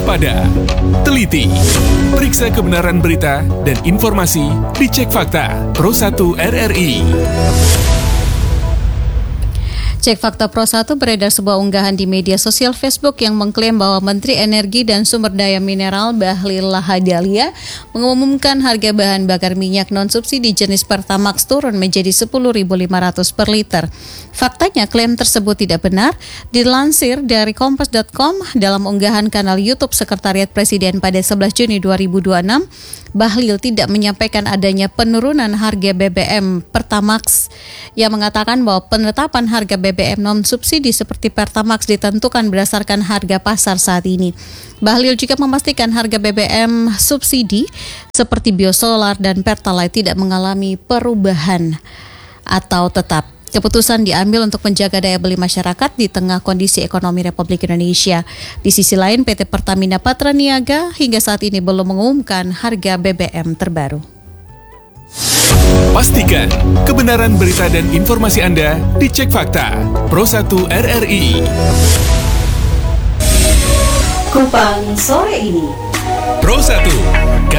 waspada, teliti, periksa kebenaran berita dan informasi, dicek fakta. Pro 1 RRI. Cek Fakta Pro 1 beredar sebuah unggahan di media sosial Facebook yang mengklaim bahwa Menteri Energi dan Sumber Daya Mineral Bahlil Lahadalia mengumumkan harga bahan bakar minyak non-subsidi jenis Pertamax turun menjadi 10.500 per liter. Faktanya klaim tersebut tidak benar. Dilansir dari Kompas.com dalam unggahan kanal YouTube Sekretariat Presiden pada 11 Juni 2026, Bahlil tidak menyampaikan adanya penurunan harga BBM Pertamax. Ia mengatakan bahwa penetapan harga BBM non-subsidi seperti Pertamax ditentukan berdasarkan harga pasar saat ini. Bahlil juga memastikan harga BBM subsidi seperti biosolar dan Pertalite tidak mengalami perubahan atau tetap. Keputusan diambil untuk menjaga daya beli masyarakat di tengah kondisi ekonomi Republik Indonesia. Di sisi lain, PT Pertamina Patraniaga hingga saat ini belum mengumumkan harga BBM terbaru. Pastikan kebenaran berita dan informasi Anda dicek fakta. Pro 1 RRI. Kupang sore ini. Pro 1.